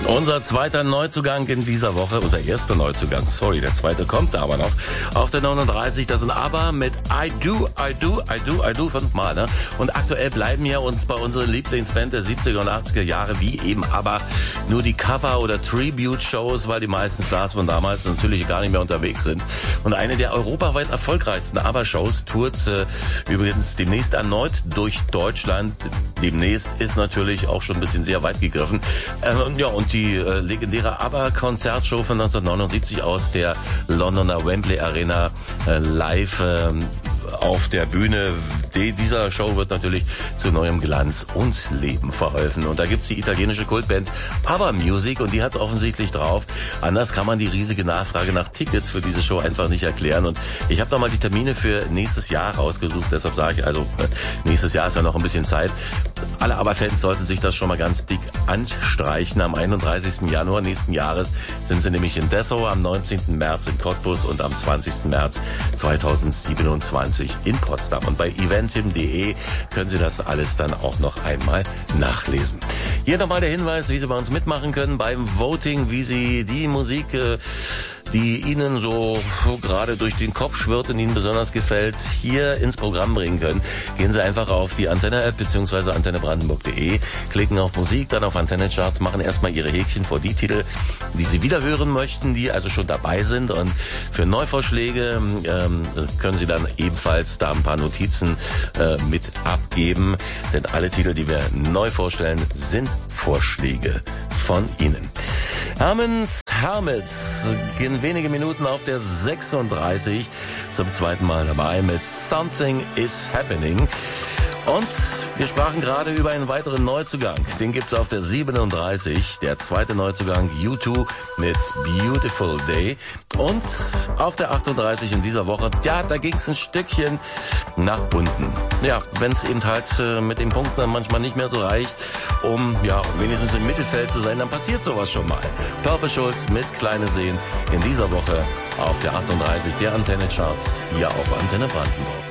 Unser zweiter Neuzugang in dieser Woche, unser erster Neuzugang, sorry, der zweite kommt aber noch, auf der 39, das sind ABBA mit I Do, 5-mal, ne? Und aktuell bleiben ja uns bei unserer Lieblingsband der 70er und 80er Jahre, wie eben ABBA, nur die Cover- oder Tribute-Shows, weil die meisten Stars von damals natürlich gar nicht mehr unterwegs sind. Und eine der europaweit erfolgreichsten ABBA-Shows tourt übrigens demnächst erneut durch Deutschland. Demnächst ist natürlich auch schon ein bisschen sehr weit gegriffen. Und die legendäre ABBA-Konzertshow von 1979 aus der Londoner Wembley Arena live auf der Bühne dieser Show wird natürlich zu neuem Glanz und Leben verholfen. Und da gibt's die italienische Kultband ABBA Music und die hat's offensichtlich drauf. Anders kann man die riesige Nachfrage nach Tickets für diese Show einfach nicht erklären. Und ich habe nochmal die Termine für nächstes Jahr rausgesucht. Deshalb sage ich, also nächstes Jahr ist ja noch ein bisschen Zeit. Alle ABBA-Fans sollten sich das schon mal ganz dick anstreichen. Am 31. Januar nächsten Jahres sind sie nämlich in Dessau, am 19. März in Cottbus und am 20. März 2027 in Potsdam. Und bei eventim.de können Sie das alles dann auch noch einmal nachlesen. Hier nochmal der Hinweis, wie Sie bei uns mitmachen können beim Voting, wie Sie die Musik, die Ihnen so gerade durch den Kopf schwirrt und Ihnen besonders gefällt, hier ins Programm bringen können. Gehen Sie einfach auf die Antenne-App bzw. antennebrandenburg.de, klicken auf Musik, dann auf Antenne-Charts, machen erstmal Ihre Häkchen vor die Titel, die Sie wieder hören möchten, die also schon dabei sind. Und für Neuvorschläge können Sie dann ebenfalls da ein paar Notizen mit abgeben, denn alle Titel, die wir neu vorstellen, sind Vorschläge von Ihnen. Hermits in wenige Minuten auf der 36 zum zweiten Mal dabei mit Something is Happening. Und wir sprachen gerade über einen weiteren Neuzugang. Den gibt's auf der 37, der zweite Neuzugang U2 mit Beautiful Day. Und auf der 38 in dieser Woche, ja, da ging's ein Stückchen nach unten. Ja, wenn es eben halt mit den Punkten dann manchmal nicht mehr so reicht, um ja wenigstens im Mittelfeld zu sein, dann passiert sowas schon mal. Purple Schulz mit Kleine Seen in dieser Woche auf der 38 der Antenne Charts hier auf Antenne Brandenburg.